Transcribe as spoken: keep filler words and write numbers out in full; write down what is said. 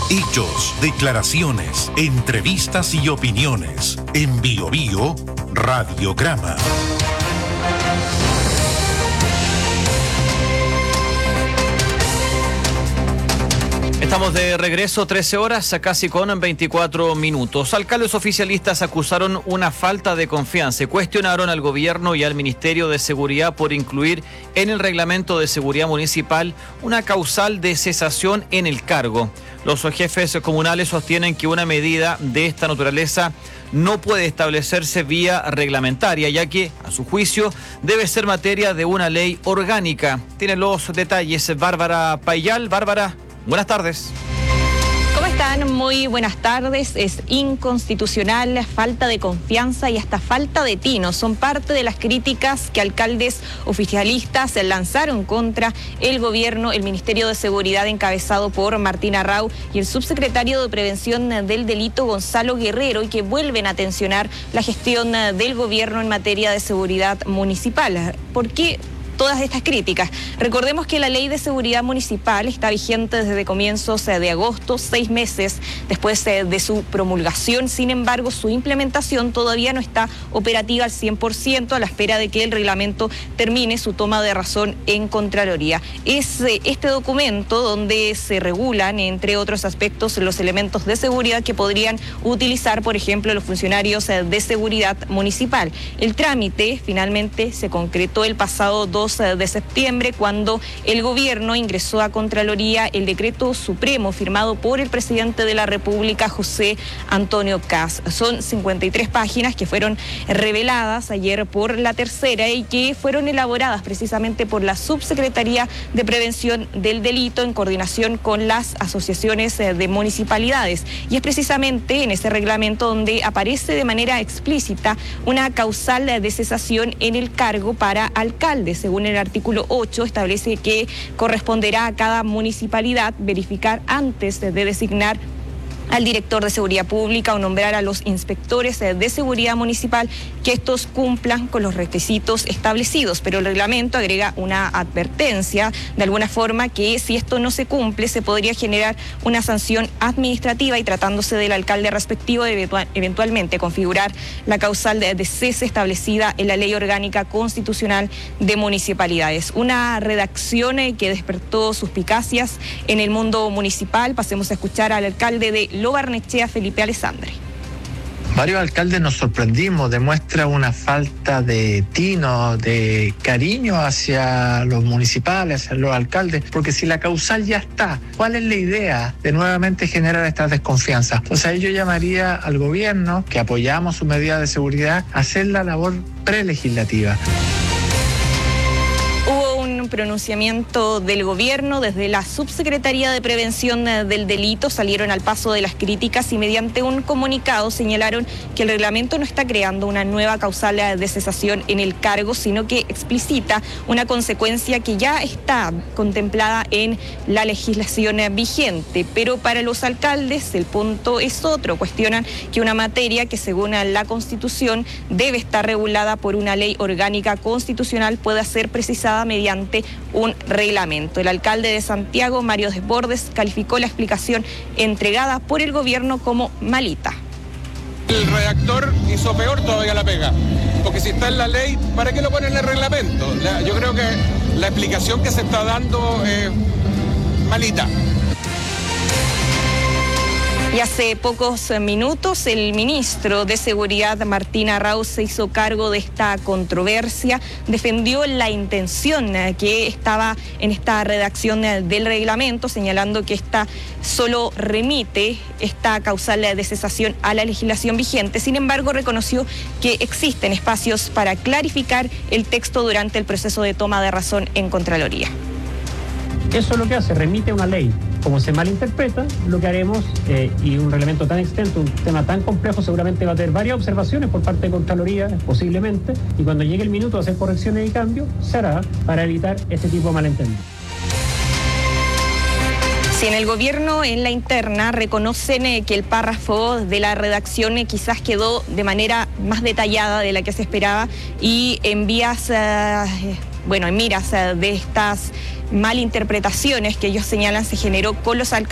Hechos, declaraciones, entrevistas y opiniones. En Bio Bio, Radiograma. Estamos de regreso, trece horas, casi con veinticuatro minutos. Alcaldes oficialistas acusaron una falta de confianza y cuestionaron al gobierno y al Ministerio de Seguridad por incluir en el reglamento de seguridad municipal una causal de cesación en el cargo. Los jefes comunales sostienen que una medida de esta naturaleza no puede establecerse vía reglamentaria, ya que, a su juicio, debe ser materia de una ley orgánica. Tiene los detalles Bárbara Payal. Bárbara, buenas tardes. ¿Cómo están? Muy buenas tardes. Es inconstitucional, falta de confianza y hasta falta de tino. Son parte de las críticas que alcaldes oficialistas lanzaron contra el gobierno, el Ministerio de Seguridad encabezado por Martín Arrau y el subsecretario de Prevención del Delito, Gonzalo Guerrero, y que vuelven a tensionar la gestión del gobierno en materia de seguridad municipal. ¿Por qué todas estas críticas? Recordemos que la Ley de Seguridad Municipal está vigente desde comienzos de agosto, seis meses después de su promulgación. Sin embargo, su implementación todavía no está operativa al cien por ciento, a la espera de que el reglamento termine su toma de razón en Contraloría. Es este documento donde se regulan, entre otros aspectos, los elementos de seguridad que podrían utilizar, por ejemplo, los funcionarios de seguridad municipal. El trámite finalmente se concretó el pasado dos de septiembre, cuando el gobierno ingresó a Contraloría el decreto supremo firmado por el presidente de la República, José Antonio Kast. Son cincuenta y tres páginas que fueron reveladas ayer por La Tercera y que fueron elaboradas precisamente por la Subsecretaría de Prevención del Delito en coordinación con las asociaciones de municipalidades. Y es precisamente en ese reglamento donde aparece de manera explícita una causal de cesación en el cargo para alcaldes. Según el artículo ocho, establece que corresponderá a cada municipalidad verificar antes de designar al director de seguridad pública o nombrar a los inspectores de seguridad municipal que estos cumplan con los requisitos establecidos. Pero el reglamento agrega una advertencia, de alguna forma, que si esto no se cumple se podría generar una sanción administrativa y, tratándose del alcalde respectivo, debe eventualmente configurar la causal de cese establecida en la Ley Orgánica Constitucional de Municipalidades. Una redacción que despertó suspicacias en el mundo municipal. Pasemos a escuchar al alcalde de Lo Barnechea, Felipe Alessandri. Varios alcaldes nos sorprendimos, demuestra una falta de tino, de cariño hacia los municipales, hacia los alcaldes, porque si la causal ya está, ¿cuál es la idea de nuevamente generar esta desconfianza? O sea, yo llamaría al gobierno, que apoyamos su medida de seguridad, a hacer la labor prelegislativa. Pronunciamiento del gobierno. Desde la Subsecretaría de Prevención del Delito salieron al paso de las críticas y mediante un comunicado señalaron que el reglamento no está creando una nueva causal de cesación en el cargo, sino que explicita una consecuencia que ya está contemplada en la legislación vigente. Pero para los alcaldes el punto es otro. Cuestionan que una materia que, según la Constitución, debe estar regulada por una ley orgánica constitucional pueda ser precisada mediante un reglamento. El alcalde de Santiago, Mario Desbordes, calificó la explicación entregada por el gobierno como malita. El redactor hizo peor todavía la pega, porque si está en la ley, ¿para qué lo ponen en el reglamento? La, yo creo que la explicación que se está dando es malita. Y hace pocos minutos el ministro de Seguridad, Martín Arrau, se hizo cargo de esta controversia, defendió la intención que estaba en esta redacción del reglamento, señalando que esta solo remite esta causal de cesación a la legislación vigente. Sin embargo, reconoció que existen espacios para clarificar el texto durante el proceso de toma de razón en Contraloría. Eso es lo que hace, remite una ley. Como se malinterpreta, lo que haremos, eh, y un reglamento tan extenso, un tema tan complejo, seguramente va a tener varias observaciones por parte de Contraloría, posiblemente, y cuando llegue el minuto de hacer correcciones y cambios, se hará para evitar este tipo de malentendidos. Si en el gobierno, en la interna, reconocen eh, que el párrafo de la redacción eh, quizás quedó de manera más detallada de la que se esperaba y en vías, eh, bueno, en miras eh, de estas malinterpretaciones que ellos señalan se generó con los alcaldes